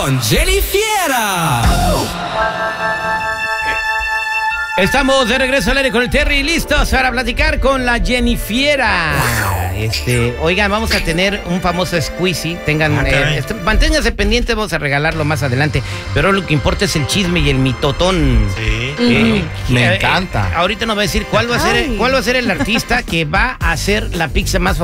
con Jenny Fiera. Estamos de regreso al aire con el Terry, listos para platicar con la Jenny Fiera. Oigan, vamos a tener un famoso squeezy. Manténganse pendientes, vamos a regalarlo más adelante. Pero lo que importa es el chisme y el mitotón. Sí. Me encanta. Ahorita nos va a decir cuál va a ser el artista que va a hacer la pizza más famosa